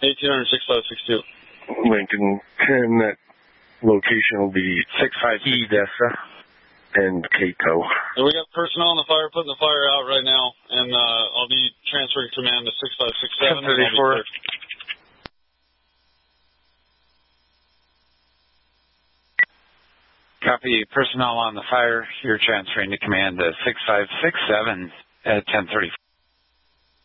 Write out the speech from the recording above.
1800 6562. Lincoln 10, that location will be 65 Edessa and Cato. And we got personnel on the fire, putting the fire out right now, and I'll be transferring command to 6567. 1034. Copy. Personnel on the fire. You're transferring to command to 6567 at 1034.